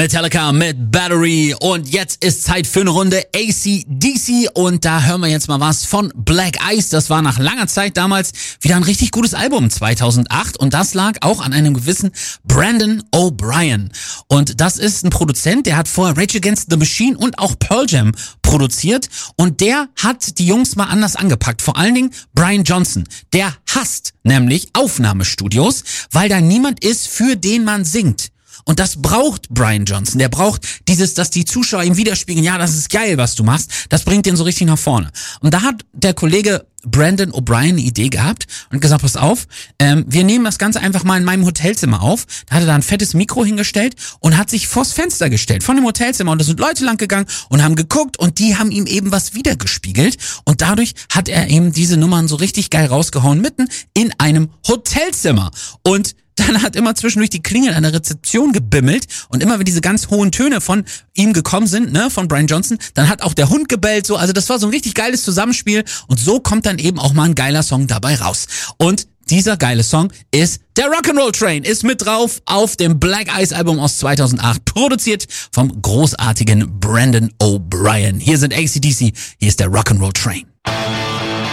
Metallica mit Battery und jetzt ist Zeit für eine Runde AC/DC und da hören wir jetzt mal was von Black Ice. Das war nach langer Zeit damals wieder ein richtig gutes Album 2008 und das lag auch an einem gewissen Brandon O'Brien. Und das ist ein Produzent, der hat vorher Rage Against the Machine und auch Pearl Jam produziert und der hat die Jungs mal anders angepackt. Vor allen Dingen Brian Johnson, der hasst nämlich Aufnahmestudios, weil da niemand ist, für den man singt. Und das braucht Brian Johnson. Der braucht dieses, dass die Zuschauer ihm widerspiegeln, ja, das ist geil, was du machst. Das bringt den so richtig nach vorne. Und da hat der Kollege Brandon O'Brien eine Idee gehabt und gesagt, pass auf, wir nehmen das Ganze einfach mal in meinem Hotelzimmer auf. Da hat er da ein fettes Mikro hingestellt und hat sich vors Fenster gestellt von dem Hotelzimmer. Und da sind Leute lang gegangen und haben geguckt und die haben ihm eben was wiedergespiegelt. Und dadurch hat er eben diese Nummern so richtig geil rausgehauen, mitten in einem Hotelzimmer. Und dann hat immer zwischendurch die Klingel an der Rezeption gebimmelt und immer wenn diese ganz hohen Töne von ihm gekommen sind, ne, von Brian Johnson, dann hat auch der Hund gebellt, so, also das war so ein richtig geiles Zusammenspiel und so kommt dann eben auch mal ein geiler Song dabei raus. Und dieser geile Song ist der Rock'n'Roll Train, ist mit drauf auf dem Black Ice Album aus 2008, produziert vom großartigen Brandon O'Brien. Hier sind AC/DC, hier ist der Rock'n'Roll Train.